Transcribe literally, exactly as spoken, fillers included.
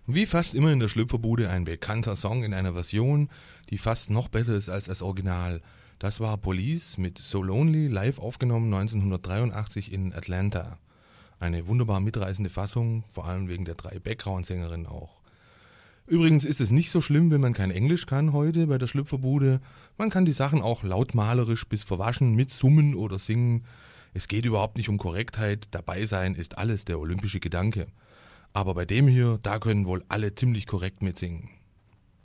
Wie fast immer in der Schlüpferbude ein bekannter Song in einer Version, die fast noch besser ist als das Original. Das war Police mit So Lonely, live aufgenommen neunzehnhundertdreiundachtzig in Atlanta. Eine wunderbar mitreißende Fassung, vor allem wegen der drei Background-Sängerinnen auch. Übrigens ist es nicht so schlimm, wenn man kein Englisch kann heute bei der Schlüpferbude. Man kann die Sachen auch lautmalerisch bis verwaschen mit Summen oder Singen. Es geht überhaupt nicht um Korrektheit, dabei sein ist alles der olympische Gedanke. Aber bei dem hier, da können wohl alle ziemlich korrekt mitsingen.